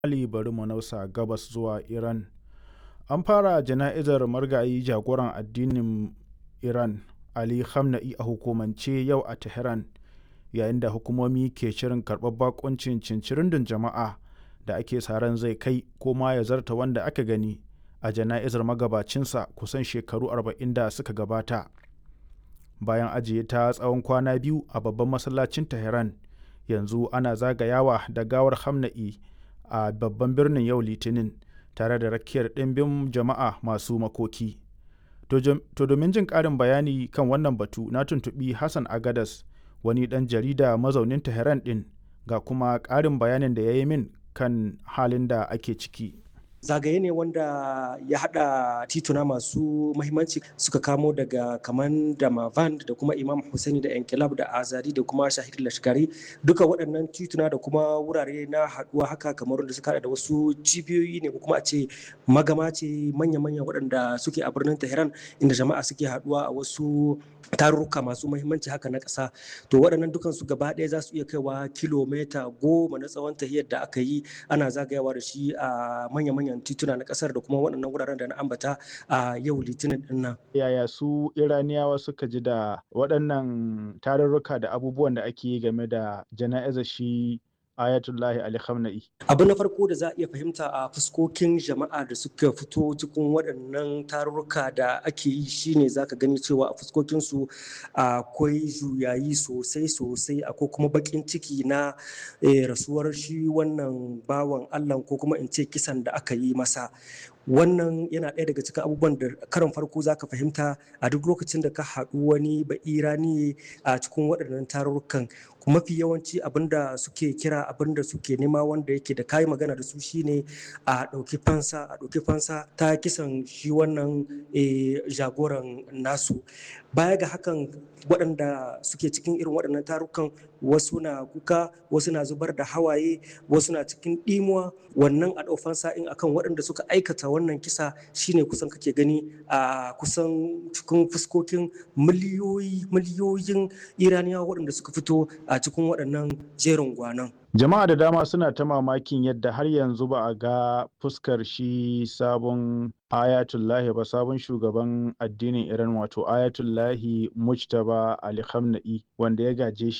Ali bari mu nausa gabas zuwa Iran. An fara jana'izar marigayi jagoran addinin Iran Ali Khamenei a hukumance yau a Tehran, yayin da hukumomi ke shirin karɓar baƙuncin cincirindon jama'a da ake sa ran zai kai ko ma ya zarta wanda aka gani a jana'izar magabacinsa kusan shekaru 40 da suka gabata. Bayan ajiye ta tsawon kwana biyu a babban masallacin Tehran, yanzu ana zagayawa da gawar Khamenei a babban birnin yau Litinin tare da rakiyar ɗimbin jama'a masu makoki. To domin jin ƙarin bayani kan wannan batu na tuntuɓi Hassan Agadas, wani ɗan jarida mazaunin Tehran ɗin, ga kuma ƙarin bayanin da ya yi min kan halin da ake ciki. Zagaye ne wanda ya hada tituna masu mahimmanci suka kamo daga kaman da Mavand da kuma Imam Hussaini da Enkilab da Azadi da kuma Shahid Lashkari, duka waɗannan tituna da kuma wurare na haduwa haka kamar da suka da wasu cibiyoyi ne ko kuma a ce magama ce manya-manya waɗanda suke a birnin Tehran, inda jama'a suke haduwa a wasu tarurruka masu mahimmanci haka na ƙasa. To waɗannan dukan su gaba ɗaya za su iya kaiwa kilomita 10 na tsawon tahiyar da aka yi ana zagayawa da shi a manya-manyan tituna na kasar da kuma waɗannan wuraren da na ambata a yau Litinin din nan. Yaya su Iraniyawa suka ji da waɗannan tarurruka da abubuwan da ake yi game da jana'izar shi Ayatollah Ali Khamenei? Abu na farko da za a iya fahimta a fuskokin jama'a da suka fito cikin waɗannan tarurruka da ake yi shine zaka gani cewa a fuskokinsu akwai juyayi sosai akwai kuma baƙin ciki na rasuwar shi wannan bawan Allah ko kuma in ce kisan da aka yi masa. Wannan yana ɗaya daga cikin abubuwan da karon farko za ka fahimta a duk lokacin da ka haɗu wani ba'irani a cikin waɗannan tarurrukan. Mafi yawanci abinda suke kira abinda suke nema wanda yake da kayi magana da su shine a ɗauki fansa ta kisan shi wannan jagoran nasu. Baya ga hakan, waɗanda suke cikin irin waɗannan tarukan wasu na kuka, wasu na zubar da hawaye, wasu na cikin ɗimuwa. Wannan a ɗau fansa in akan waɗanda suka aikata wannan kisa shine kusan kake gani a kusan cikin fuskokin miliyoyin Iraniyawa waɗanda suka fito a cikin waɗannan jerin gwanon. Jama'a da dama suna ta mamakin yadda har yanzu ba a ga fuskar shi sabon Ayatollahi ba, sabon shugaban addinin Iran, wato Ayatollahi Mujtaba Ali Khamenei, wanda ya gaje shi